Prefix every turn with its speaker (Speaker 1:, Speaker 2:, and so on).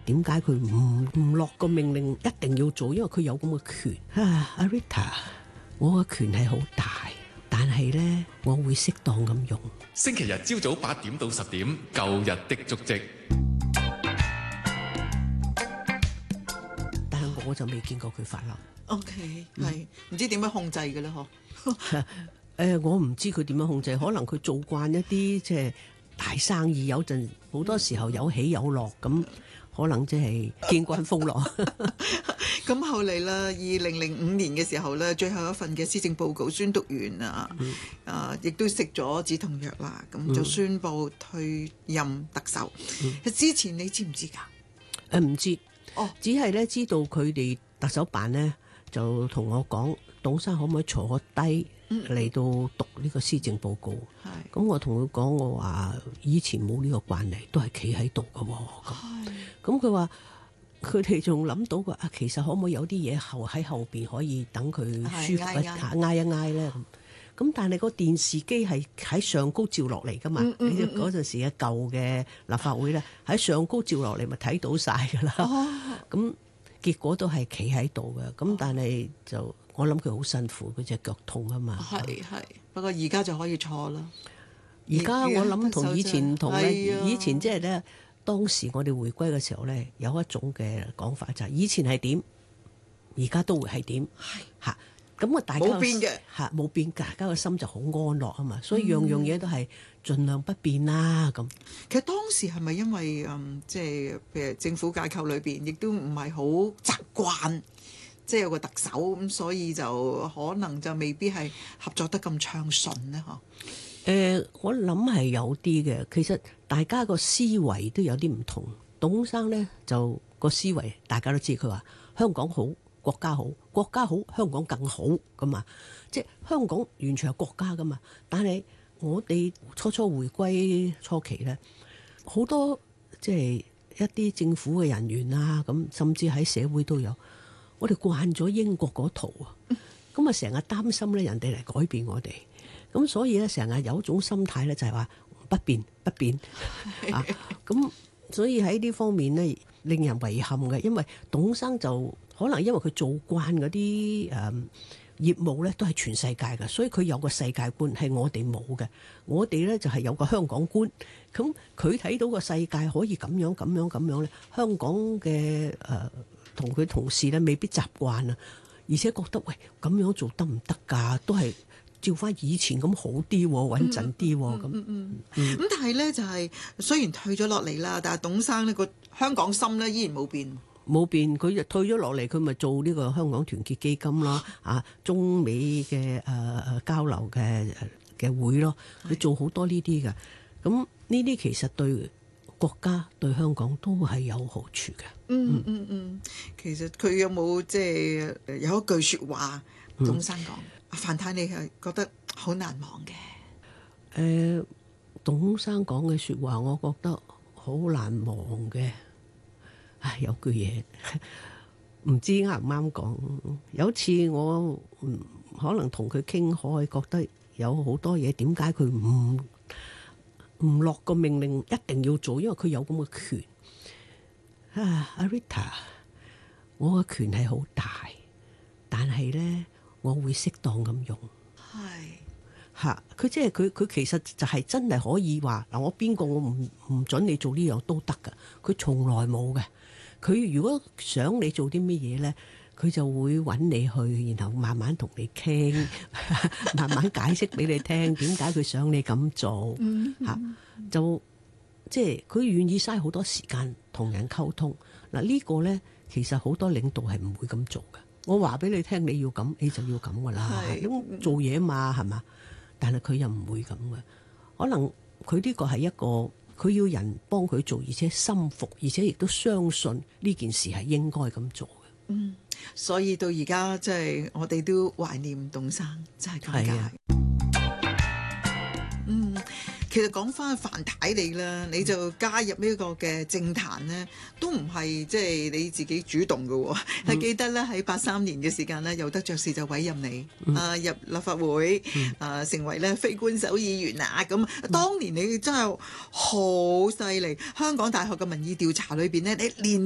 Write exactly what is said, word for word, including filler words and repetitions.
Speaker 1: 點解佢唔唔落個命令一定要做，因為佢有咁嘅權啊。阿 Rita， 我嘅權係好大，但係咧我會適當咁用。
Speaker 2: 星期日朝早八點到十點，舊日的足跡。
Speaker 1: 但係我就未見過佢發嬲。
Speaker 3: OK， 係唔知點樣控制嘅咧？嗬？
Speaker 1: 誒，我唔知佢點樣控制，可能佢做慣一啲即係大生意，有陣好多時候有起有落，咁可能即係見慣風浪。
Speaker 3: 咁後嚟啦，二零零五年嘅時候咧，最後一份嘅施政報告宣讀完啊，
Speaker 1: 嗯、
Speaker 3: 啊，亦都食咗止痛藥啦，咁就宣布退任特首。嗯、之前你知唔知㗎？
Speaker 1: 誒唔知，
Speaker 3: 哦，只
Speaker 1: 係咧知道佢哋特首辦咧就同我講，董生可唔可以坐低嚟到讀呢個施政報告？係、嗯，咁我同佢講，我話以前冇呢個慣例，都係企喺度㗎喎。係，咁佢話。佢哋仲諗到個啊，其實可唔可以有啲嘢後喺後邊可以等佢舒服一下挨一挨咧咁。咁但係個電視機係喺上高照落嚟噶嘛？你嗰陣時嘅舊嘅立法會咧喺上高照落嚟，咪睇到晒噶啦。咁、哦、結果都係企喺度嘅。咁但係就我諗佢好辛苦，佢隻腳痛啊嘛。
Speaker 3: 係係，不過而家就可以坐啦。
Speaker 1: 而家我諗同以前唔同咧，以前即係咧。當時我哋回歸嘅時候咧，有一種嘅講法就係以前係點，而家都會係點，嚇咁啊！大家冇變嘅嚇，冇變，大家個心就好安樂啊嘛，所以樣樣嘢都係盡量不變啦咁。
Speaker 3: 其實當時係咪因為嗯，即係譬如政府架構裏邊，亦都唔係好習慣，即係有個特首咁，所以就可能就未必係合作得咁暢順咧，嗬。
Speaker 1: 誒、呃，我諗係有啲嘅，其實大家個思維都有啲唔同。董生咧就個思維，大家都知佢話香港好，國家好，國家好，香港更好噶嘛。即係香港完全係國家噶嘛。但係我哋初初回歸初期咧，好多即係一啲政府嘅人員啊，咁甚至喺社會都有，我哋慣咗英國嗰套啊，咁啊成日擔心咧人哋嚟改變我哋。咁所以咧，成日有一種心態咧，就係話不變不變啊！咁所以喺呢方面咧，令人遺憾嘅，因為董生就可能因為佢做慣嗰啲誒業務咧，都係全世界嘅，所以佢有個世界觀係我哋冇嘅。我哋咧就係有個香港觀，咁佢睇到個世界可以咁樣咁樣咁樣咧，香港嘅誒同佢同事咧未必習慣啊，而且覺得喂咁樣做得唔得㗎？都係。照翻以前咁好啲，穩陣啲咁。咁、嗯嗯嗯、
Speaker 3: 但係咧就係、是、雖然退咗落嚟啦，但係董生呢個香港心咧依然冇變。冇
Speaker 1: 變，佢就退咗落嚟，佢咪做呢個香港團結基金咯，啊，中美嘅誒誒交流嘅嘅會咯，佢做好多呢啲嘅。咁呢啲其實對國家對香港都係有好處嘅。
Speaker 3: 嗯嗯嗯，其實佢有冇即係有一句説話，董生講？嗯阿范太，你係覺得好難忘嘅？
Speaker 1: 誒、呃，董生講嘅説話，我覺得好難忘嘅。唉，有句嘢唔知啱唔啱講。有次我可能同佢傾開，覺得有好多嘢，點解佢唔唔落個命令一定要做？因為佢有咁嘅權。啊，阿 Rita， 我嘅權係好大，但係咧。我會適當咁用，係嚇佢即係佢佢其實就係真係可以話嗱，我邊個我唔唔準你做呢樣都得㗎，佢從來冇嘅。佢如果想你做啲乜嘢咧，佢就會揾你去，然後慢慢同你傾，慢慢解釋俾你聽點解佢想你咁做嚇，就即係佢願意嘥好多時間同人溝通嗱。呢個咧其實好多領導係唔會咁做嘅。我話俾你聽，你要咁，你就要咁噶啦。咁做嘢嘛，係嘛？但係佢又唔會咁嘅。可能佢呢個係一個，佢要人幫佢做，而且心服，而且亦都相信呢件事係應該咁做嘅。
Speaker 3: 嗯，所以到而家即係我哋都懷念董生，真係咁解。嗯。其實講翻范太你啦，你就加入呢個嘅政壇呢，都唔係即係你自己主動嘅喎。係、嗯、記得咧喺八三年嘅時間呢，有得爵士就委任你、嗯、啊入立法會、嗯、啊成為咧非官守議員啊咁。當年你真係好犀利，香港大學嘅民意調查裏邊呢，你連